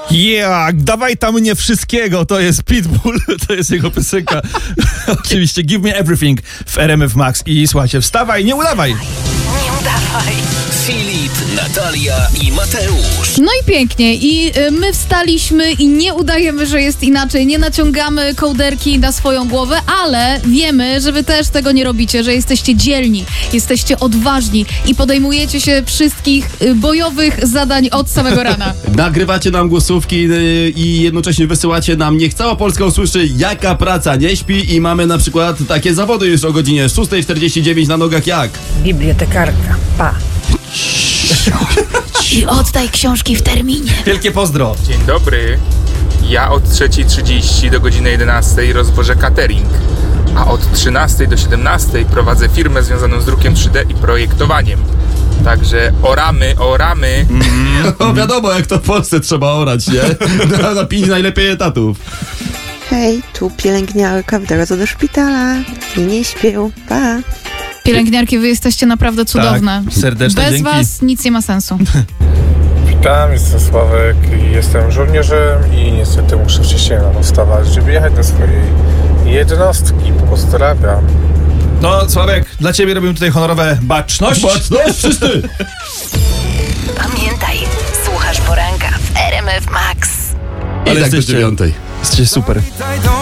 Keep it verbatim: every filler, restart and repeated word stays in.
Yeah, dawaj tam mnie wszystkiego, to jest Pitbull, to jest jego piosenka. Oczywiście, Give Me Everything w R M F Max. I słuchajcie, wstawaj, nie udawaj. Nie udawaj. Filip, Natalia i Mateusz. No i pięknie. I y, my wstaliśmy i nie udajemy, że jest inaczej. Nie naciągamy kołderki na swoją głowę, ale wiemy, że wy też tego nie robicie, że jesteście dzielni, jesteście odważni i podejmujecie się wszystkich y, bojowych zadań od samego rana. Nagrywacie nam głosówki yy, i jednocześnie wysyłacie nam, niech cała Polska usłyszy, jaka praca nie śpi, i mamy na przykład takie zawody już o godzinie szósta czterdzieści dziewięć na nogach jak? Bibliotekarka. Pa. I oddaj książki w terminie. Wielkie pozdro. Dzień dobry. Ja od trzeciej trzydzieści do godziny jedenastej rozwożę catering, a od trzynastej do siedemnastej prowadzę firmę związaną z drukiem trzy D i projektowaniem. Także oramy, oramy. No wiadomo, jak to w Polsce trzeba orać, nie? Na, na pięć najlepiej etatów. Hej, tu pielęgniarka w drodze do szpitala i nie śpię, pa. Pielęgniarki, wy jesteście naprawdę cudowne. Tak, serdeczne Bez dzięki. was nic nie ma sensu. Witam, jestem Sławek i jestem żołnierzem i niestety muszę wcześniej rano wstawać, żeby jechać do swojej jednostki. Pozdrawiam. No, Sławek, dla ciebie robimy tutaj honorowe baczność. Baczność, wszyscy! Pamiętaj, słuchasz poranka w R M F Max. I Ale tak do jesteście- dziewiątej. Jesteście super.